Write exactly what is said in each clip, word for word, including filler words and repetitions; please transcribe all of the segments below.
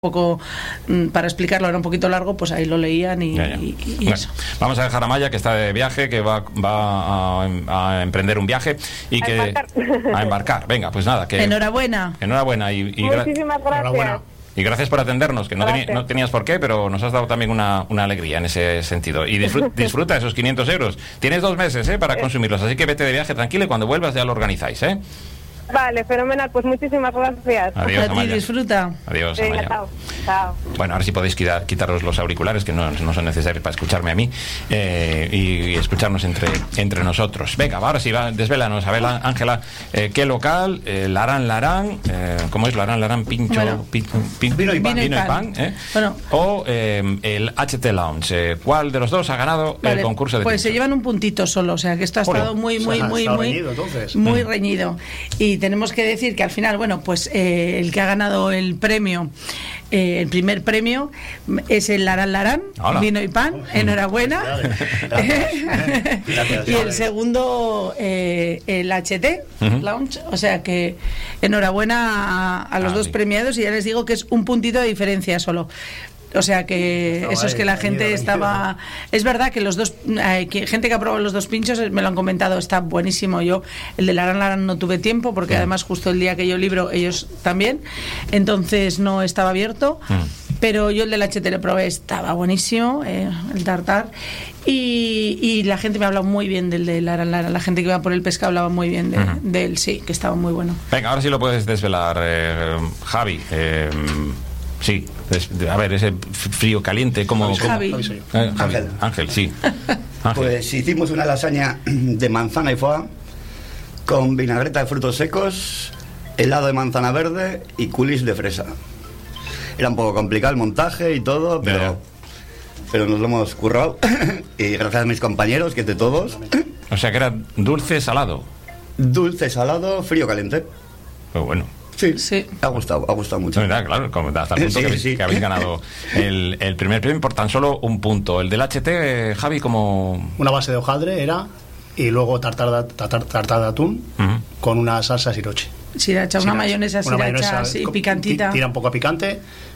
poco para explicarlo era un poquito largo, pues ahí lo leían y, ya, ya. y, y bueno, eso. Vamos a dejar a Maya, que está de viaje, que va, va a, a emprender un viaje y a que embarcar. a embarcar. Venga, pues nada, que enhorabuena. Enhorabuena y, y muchísimas gracias. Enhorabuena. Y gracias por atendernos, que no, teni no tenías por qué, pero nos has dado también una, una alegría en ese sentido. Y disfruta, disfruta esos quinientos euros. Tienes dos meses ¿eh? para consumirlos, así que vete de viaje tranquilo y cuando vuelvas ya lo organizáis, ¿eh? Vale, fenomenal, pues muchísimas gracias. Adiós, a ti, disfruta. Adiós, Venga, Amaya. chao, chao. Bueno, ahora sí podéis quitar, quitaros los auriculares, que no, no son necesarios para escucharme a mí, eh, y, y escucharnos entre, entre nosotros. Venga, ahora sí, va, desvélanos, a ver, Ángela, eh, ¿qué local? Eh, Larán, Larán, eh, ¿cómo es Larán, Larán? Pincho, bueno, pin, pin, vino y pan. Vino y pan, ¿eh? Bueno. O eh, el H T Lounge. Eh, ¿Cuál de los dos ha ganado vale, el concurso de Pues pinchos? Se llevan un puntito solo, o sea que esto ha estado muy, muy, o sea, muy, muy, reñido, entonces. muy mm. reñido. Y tenemos que decir que al final, bueno, pues eh, el que ha ganado el premio, eh, el primer premio, es el Larán Larán, Hola. Vino y pan, enhorabuena. Gracias. Gracias. Y el segundo, eh, el H T uh-huh. Lounge, o sea que enhorabuena a, a los ah, dos sí. premiados, y ya les digo que es un puntito de diferencia solo. O sea que eso es que la gente estaba... Es verdad que los dos... Eh, que gente que ha probado los dos pinchos me lo han comentado, está buenísimo. Yo, el de Larán Larán no tuve tiempo, porque además justo el día que yo libro, ellos también. Entonces no estaba abierto. Pero yo el del H T lo probé, estaba buenísimo, eh, el tartar. Y, y la gente me ha hablado muy bien del de Larán Larán. La gente que iba por el pescado hablaba muy bien de, uh-huh. de él, sí, que estaba muy bueno. Venga, ahora sí lo puedes desvelar, eh, Javi. Eh, Sí, a ver, ese frío caliente, como Javi. ¿cómo? Eh, Ángel. Ángel, sí. Ángel. Pues hicimos una lasaña de manzana y foie con vinagreta de frutos secos, helado de manzana verde y coulis de fresa. Era un poco complicado el montaje y todo, pero, yeah. pero nos lo hemos currado. Y gracias a mis compañeros, que de todos. O sea que era dulce, salado. Dulce, salado, frío, caliente. Pues bueno. Sí, sí, ha gustado, ha gustado mucho. Verdad, claro, hasta el punto sí, que, habéis, sí. que habéis ganado el, el primer premio por tan solo un punto. El del H T, Javi, como... Una base de hojaldre era, y luego tartar de, tartar, tartar de atún uh-huh. con una salsa sriracha. Sriracha, una mayonesa sriracha, sí, picantita. Tira un poco a picante,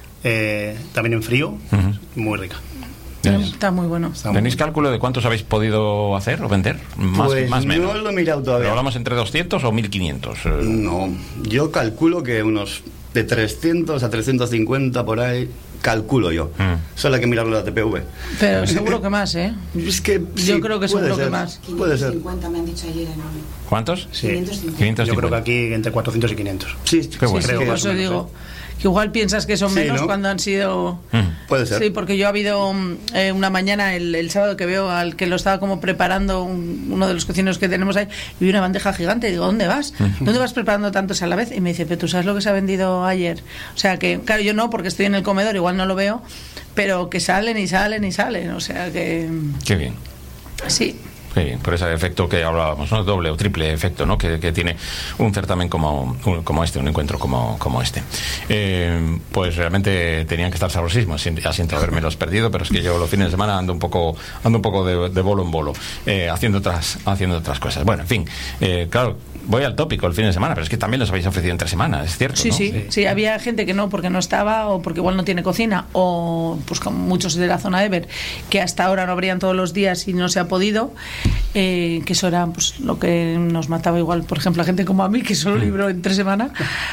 eh, también en frío, uh-huh. muy rica. Está muy bueno. Está ¿Tenéis muy cálculo de cuántos habéis podido hacer o vender? Más, pues más menos. No lo he mirado todavía. ¿Pero hablamos entre doscientos o mil quinientos? No, yo calculo que unos de trescientos a trescientos cincuenta por ahí, calculo yo. Mm. Solo hay que mirarlo en la T P V. Pero seguro que más, ¿eh? Es que sí, yo creo que seguro ser, que más. Puede ser. quinientos cincuenta me han dicho ayer, ¿no? ¿Cuántos? Sí. quinientos cincuenta. quinientos cincuenta. Yo creo que aquí entre cuatrocientos y quinientos. Sí, sí, bueno. sí, creo sí, que por eso digo... Que igual piensas que son sí, menos, ¿no? Cuando han sido... Mm. Puede ser. Sí, porque yo ha habido eh, una mañana, el, el sábado que veo al que lo estaba como preparando un, uno de los cocineros que tenemos ahí, y vi una bandeja gigante, y digo, ¿dónde vas? ¿Dónde vas preparando tantos a la vez? Y me dice, pero tú sabes lo que se ha vendido ayer. O sea que, claro, yo no, porque estoy en el comedor, igual no lo veo, pero que salen y salen y salen, o sea que... Qué bien. Sí. Sí, por ese efecto que hablábamos, ¿no? Doble o triple efecto, ¿no? Que, que tiene un certamen como, un, como este, un encuentro como, como este. Eh, pues realmente tenían que estar sabrosísimos, ya siento haberme los perdido, pero es que yo los fines de semana ando un poco, ando un poco de, de bolo en bolo, eh, haciendo otras, haciendo otras cosas. Bueno, en fin, eh, claro. Voy al tópico el fin de semana, pero es que también los habéis ofrecido entre semanas, es cierto, sí, ¿no? Sí, sí, sí, había gente que no, porque no estaba, o porque igual no tiene cocina, o pues como muchos de la zona de Ever, que hasta ahora no abrían todos los días y no se ha podido, eh, que eso era pues lo que nos mataba igual, por ejemplo, a gente como a mí, que solo libro en tres semanas,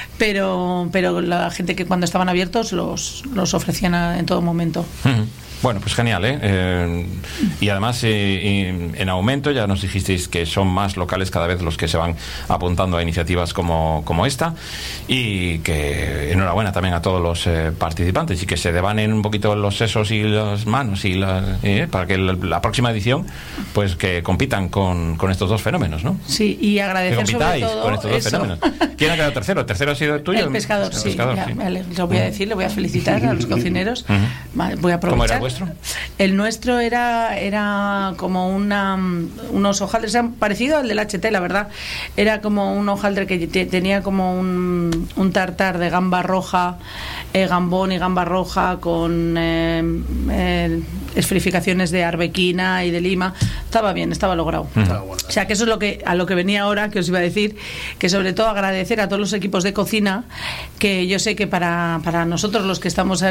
pero, pero la gente que cuando estaban abiertos los, los ofrecían a, en todo momento. Uh-huh. Bueno, pues genial, ¿eh? eh y además eh, en aumento, ya nos dijisteis que son más locales cada vez los que se van apuntando a iniciativas como, como esta, y que enhorabuena también a todos los eh, participantes, y que se devanen un poquito los sesos y las manos y la, eh, para que la, la próxima edición pues que compitan con, con estos dos fenómenos, ¿no? Sí, y agradecer que compitáis sobre todo con estos dos eso. fenómenos. ¿Quién ha quedado tercero? ¿El tercero ha sido tuyo? El pescador, el sí, pescador, ya, sí. Vale, lo voy a decir, le voy a felicitar a los cocineros. Uh-huh. Voy a aprovechar. ¿Cómo era vuestro? El nuestro era era como una unos hojaldres, era parecido al del H T, la verdad. Era como un hojaldre que te, tenía como un, un tartar de gamba roja, eh, gambón y gamba roja con eh, eh, esferificaciones de arbequina y de lima. Estaba bien, estaba logrado. Estaba bueno. O sea, que eso es lo que a lo que venía ahora, que os iba a decir, que sobre todo agradecer a todos los equipos de cocina, que yo sé que para, para nosotros los que estamos